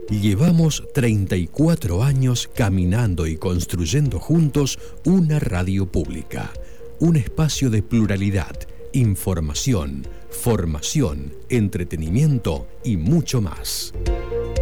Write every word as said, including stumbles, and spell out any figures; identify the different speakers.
Speaker 1: Llevamos treinta y cuatro años caminando y construyendo juntos una radio pública, un espacio de pluralidad, información, formación, entretenimiento y mucho más.